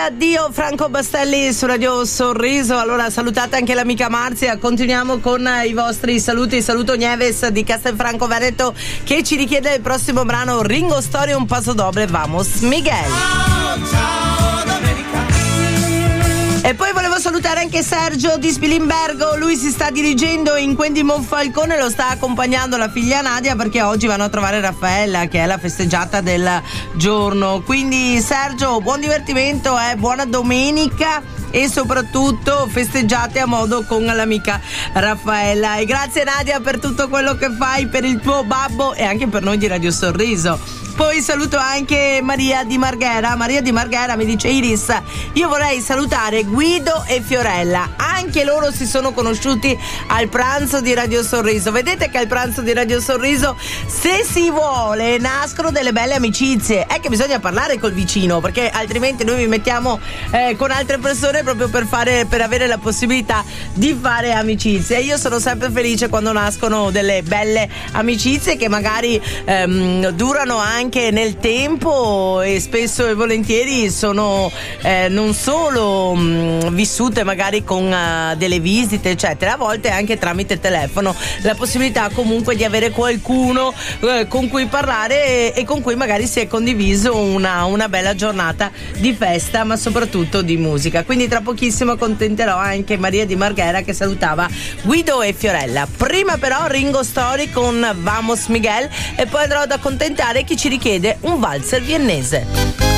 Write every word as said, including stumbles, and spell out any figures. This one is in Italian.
Addio Franco Bastelli su Radio Sorriso. Allora salutate anche l'amica Marzia. Continuiamo con i vostri saluti. Saluto Nieves di Castelfranco Veneto che ci richiede il prossimo brano Ringo Story un paso doble. Vamos Miguel. Ciao, ciao Domenica. E poi volevo salutare anche Sergio di Spilimbergo. Lui si sta dirigendo in Quendi Monfalcone, lo sta accompagnando la figlia Nadia perché oggi vanno a trovare Raffaella che è la festeggiata del giorno. Quindi Sergio, buon divertimento, eh, buona domenica e soprattutto festeggiate a modo con l'amica Raffaella. E grazie Nadia per tutto quello che fai per il tuo babbo e anche per noi di Radio Sorriso. Poi saluto anche Maria di Marghera. Maria di Marghera mi dice: Iris, io vorrei salutare Guido e Fiorella, anche loro si sono conosciuti al pranzo di Radio Sorriso. Vedete che al pranzo di Radio Sorriso, se si vuole, nascono delle belle amicizie. È che bisogna parlare col vicino, perché altrimenti noi vi mettiamo eh, con altre persone proprio per fare, per avere la possibilità di fare amicizie. Io sono sempre felice quando nascono delle belle amicizie che magari ehm, durano anche nel tempo e spesso e volentieri sono eh, non solo mh, vissute magari con uh, delle visite eccetera, a volte anche tramite telefono, la possibilità comunque di avere qualcuno eh, con cui parlare e, e con cui magari si è condiviso una, una bella giornata di festa ma soprattutto di musica. Quindi tra pochissimo accontenterò anche Maria di Marghera che salutava Guido e Fiorella. Prima però Ringo Story con Vamos Miguel e poi andrò ad accontentare chi ci richiede un valzer viennese.